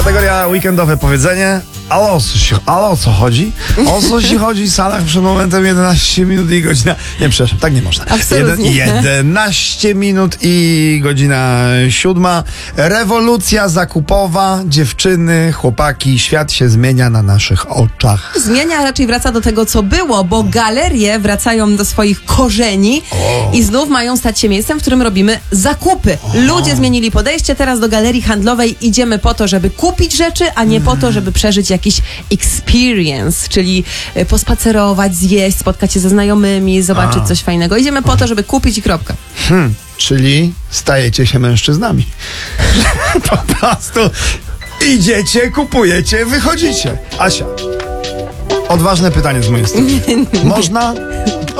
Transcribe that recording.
Kategoria weekendowe powiedzenie. Ale o co chodzi? O co ci chodzi w Stanach przed momentem 11 minut i godzina... Nie, przepraszam, tak nie można. Absolutnie. 11 minut i godzina 7. Rewolucja zakupowa, dziewczyny, chłopaki, świat się zmienia na naszych oczach. Zmienia, raczej wraca do tego, co było, bo galerie wracają do swoich korzeni i znów mają stać się miejscem, w którym robimy zakupy. Ludzie zmienili podejście, teraz do galerii handlowej idziemy po to, żeby kupić rzeczy, a nie po to, żeby przeżyć jakiś experience, czyli pospacerować, zjeść, spotkać się ze znajomymi, zobaczyć coś fajnego. Idziemy po to, żeby kupić i kropka. Czyli stajecie się mężczyznami. Po prostu idziecie, kupujecie, wychodzicie. Asia, odważne pytanie z mojej strony. Można